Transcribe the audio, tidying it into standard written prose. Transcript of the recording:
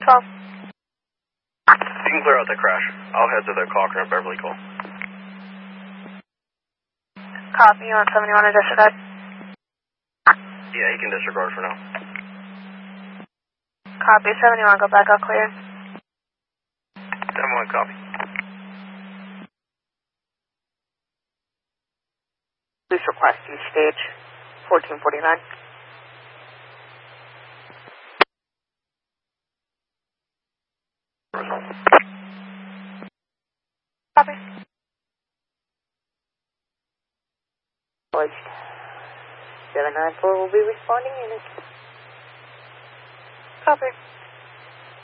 12. You can clear out the crash. I'll head to the Cochrane at Beverly Cole. Copy, you want 71 to disregard? Yeah, you can disregard for now. Copy, 71, go back out clear. 71, copy. Police request, East Stage, 1449. Copy. 794 will be responding unit. Copy.